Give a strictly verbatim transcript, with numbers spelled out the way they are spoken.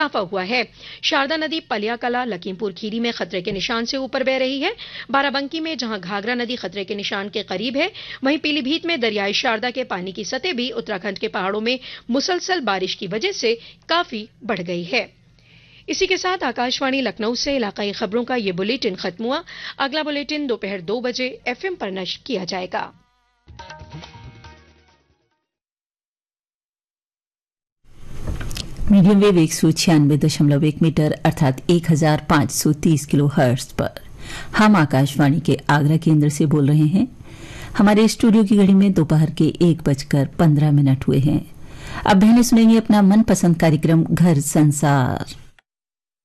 इजाफा हुआ है। शारदा नदी पलियाकला लखीमपुर खीरी में खतरे के निशान से ऊपर बह रही है। बाराबंकी में जहां घाघरा नदी खतरे के निशान के करीब है, वहीं पीलीभीत में दरियाई शारदा के पानी की सतह भी उत्तराखंड के पहाड़ों में मुसलसल बारिश की वजह से काफी बढ़ गई है। इसी के साथ आकाशवाणी लखनऊ से इलाकाई खबरों का ये बुलेटिन खत्म हुआ। अगला बुलेटिन दोपहर दो बजे एफएम पर नश्र किया जाएगा। मीडियम वेव एक सौ छियानवे दशमलव एक मीटर अर्थात एक हजार पांच सौ तीस किलो हर्ट्ज पर हम आकाशवाणी के आगरा केंद्र से बोल रहे हैं। हमारे स्टूडियो की घड़ी में दोपहर के एक बजकर पंद्रह मिनट हुए हैं। अब बहनें सुनेंगी अपना मनपसंद कार्यक्रम घर संसार।